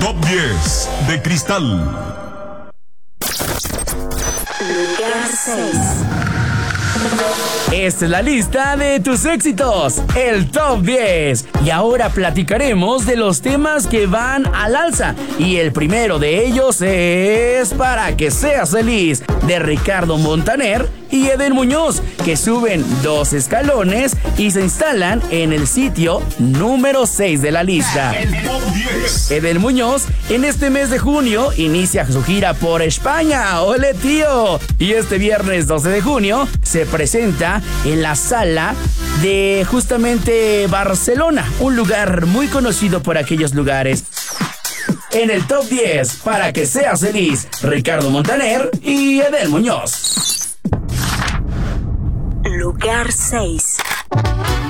Top 10 de Cristal. Lugar 6. Esta es la lista de tus éxitos, el Top 10. Y ahora platicaremos de los temas que van al alza. Y el primero de ellos es Para que seas feliz, de Ricardo Montaner y Edel Muñoz, que suben 2 escalones y se instalan en el sitio número 6 de la lista. El Top 10. Edel Muñoz en este mes de junio inicia su gira por España. ¡Ole, tío! Y este viernes 12 de junio se presenta en la sala de justamente Barcelona, un lugar muy conocido por aquellos lugares. En el Top 10, Para que seas feliz, Ricardo Montaner y Edel Muñoz. Lugar 6.